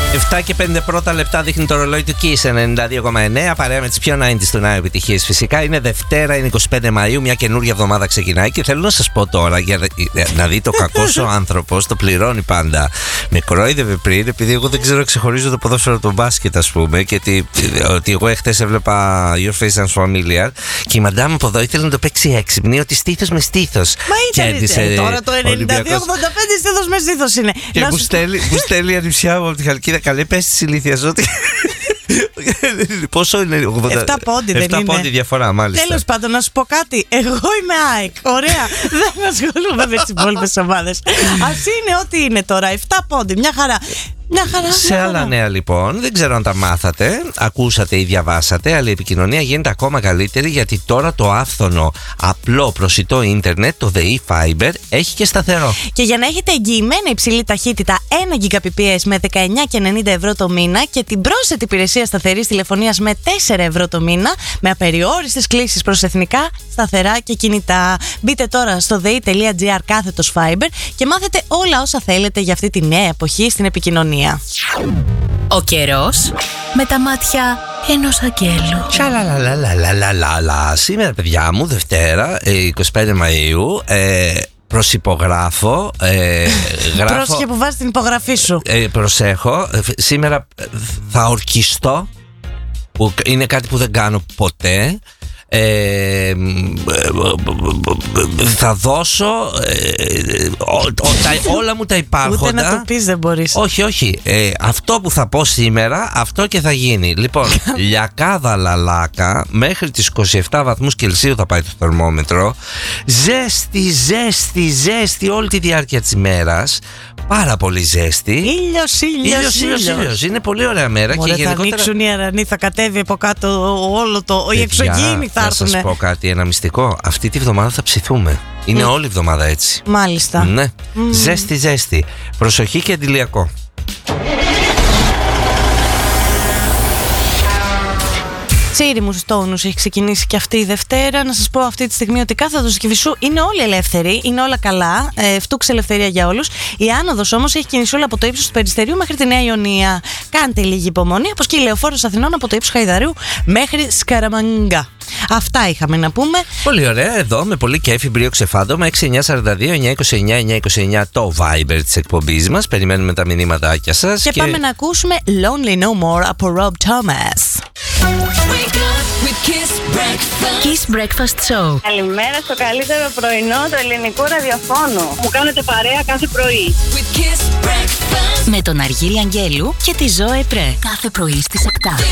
7 και 5 πρώτα λεπτά δείχνει το ρολόι του Kiss 92,9. Παρέα με τις πιο 90's του Νάου επιτυχίες. Φυσικά είναι Δευτέρα, είναι 25 Μαΐου, μια καινούργια εβδομάδα ξεκινάει. Και θέλω να σας πω τώρα, για να δει το κακός ο άνθρωπος, το πληρώνει πάντα. Με κορόιδευε πριν, επειδή εγώ δεν ξέρω, ξεχωρίζω το ποδόσφαιρο από τον μπάσκετ, ας πούμε. Και ότι εγώ εχθές έβλεπα Your Face and Familiar. Και η μαντάμ από εδώ ήθελε να το παίξει έξυπνη, ότι στήθος με στήθος. Μα ήταν τώρα το 92-85 στήθος με στήθος είναι. Και μου στέλνει η ανιψιά μου από τη Χαλκίδα. Καλέ, πες της ηλίθιας ότι. Πόσο είναι? 7 πόντι δεν είναι? 7 πόντι διαφορά, μάλιστα. Τέλος πάντων, να σου πω κάτι. Εγώ είμαι ΑΕΚ. Ωραία. Δεν ασχολούμαι με τις υπόλοιπες ομάδες. Ας είναι ό,τι είναι τώρα. 7 πόντι, μια χαρά. Σε άλλα νέα λοιπόν, δεν ξέρω αν τα μάθατε, ακούσατε ή διαβάσατε, αλλά η επικοινωνία γίνεται ακόμα καλύτερη, γιατί τώρα το άφθονο απλό προσιτό ίντερνετ, το The eFiber, έχει και σταθερό. Και για να έχετε εγγυημένη υψηλή ταχύτητα 1 Gbps με 19,90 ευρώ το μήνα και την πρόσθετη υπηρεσία σταθερής τηλεφωνίας με 4 ευρώ το μήνα, με απεριόριστες κλήσεις προς εθνικά, σταθερά και κινητά. Μπείτε τώρα στο the.gr/fiber και μάθετε όλα όσα θέλετε για αυτή τη νέα εποχή στην επικοινωνία. Ο καιρός με τα μάτια ενός αγγέλου. Τσαλαλαλαλαλαλαλα. Σήμερα, παιδιά μου, Δευτέρα, 25 Μαΐου, προσυπογράφω. Πρόσεχε που βάζει την υπογραφή σου. Προσέχω. Σήμερα θα ορκιστώ, που είναι κάτι που δεν κάνω ποτέ. Θα δώσω όλα μου τα υπάρχοντα. Ούτε να το πεις δεν μπορείς. Όχι, αυτό που θα πω σήμερα, αυτό και θα γίνει. Λοιπόν, λιακάδα λαλάκα. Μέχρι τις 27 βαθμούς Κελσίου θα πάει το θερμόμετρο. Ζέστη όλη τη διάρκεια της ημέρας. Πάρα πολύ ζέστη. Ήλιος. Είναι πολύ ωραία μέρα. Μωρέ, και θα ανοίξουν οι αρανοί, θα κατέβει από κάτω όλο οι εξωγήινοι θα έρθουν. Να σας πω κάτι, ένα μυστικό. Αυτή τη βδομάδα θα ψηθούμε. Είναι όλη η βδομάδα έτσι. Μάλιστα. Ναι. Ζέστη. Προσοχή και αντιλιακό. Τσίρι μου τόνους έχει ξεκινήσει και αυτή η Δευτέρα. Να σας πω αυτή τη στιγμή ότι κάθετος του Κηφισού είναι όλοι ελεύθεροι, είναι όλα καλά. Φτούξε ελευθερία για όλους. Η άνοδος όμως έχει κινηθεί όλα από το ύψος του Περιστερίου μέχρι τη Νέα Ιωνία. Κάντε λίγη υπομονή, όπως και η Λεωφόρος Αθηνών από το ύψος Χαϊδαρίου μέχρι Σκαραμανγκά. Αυτά είχαμε να πούμε. Πολύ ωραία, εδώ με πολύ κέφι μπρίο ξεφάντωμα. 6942-929-929 το Viber της εκπομπής μας. Περιμένουμε τα μηνύματάκια σας. Και πάμε να ακούσουμε Lonely No More από Rob Thomas. Kiss Breakfast Show. Καλημέρα στο καλύτερο πρωινό του ελληνικού ραδιοφώνου. Μου κάνετε παρέα κάθε πρωί. Με τον Αργύρι Αγγέλου και τη Ζωέ Πρέ. Κάθε πρωί στις 7.